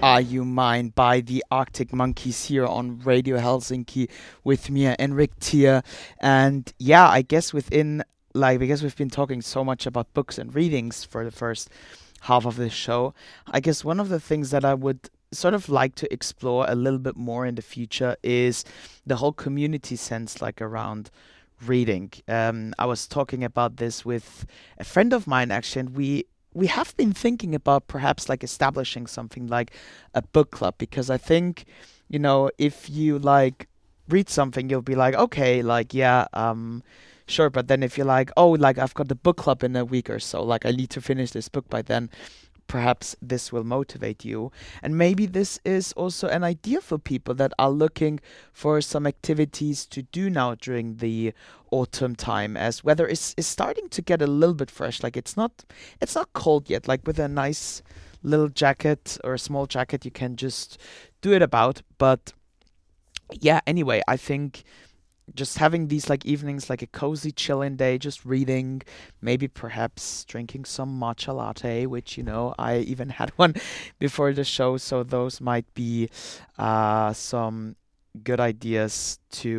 Are You Mine by the Arctic Monkeys here on Radio Helsinki with me, Enric Tier. And yeah, I guess because we've been talking so much about books and readings for the first half of this show, I guess one of the things that I would sort of like to explore a little bit more in the future is the whole community sense, like around reading. I was talking about this with a friend of mine actually, and we have been thinking about perhaps like establishing something like a book club, because I think, if you like read something, you'll be like, okay, like, yeah, sure. But then if you're like, oh, like I've got the book club in a week or so, like I need to finish this book by then, perhaps this will motivate you. And maybe this is also an idea for people that are looking for some activities to do now during the autumn time, as weather is starting to get a little bit fresh. Like it's not cold yet. Like with a nice little jacket or a small jacket, you can just do it about. But yeah, anyway, I think just having these like evenings, like a cozy chill-in day, just reading, maybe perhaps drinking some matcha latte, which I even had one before the show, so those might be some good ideas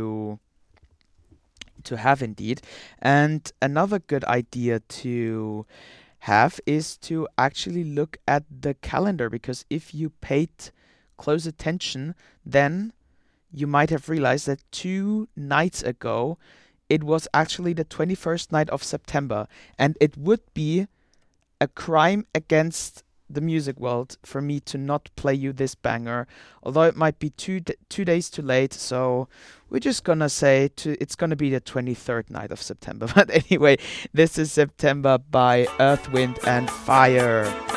to have indeed. And another good idea to have is to actually look at the calendar, because if you paid close attention, then you might have realized that 2 nights ago it was actually the 21st night of September, and it would be a crime against the music world for me to not play you this banger, although it might be 2 days too late. So we're just gonna say it's gonna be the 23rd night of September. But anyway, this is September by Earth, Wind and Fire.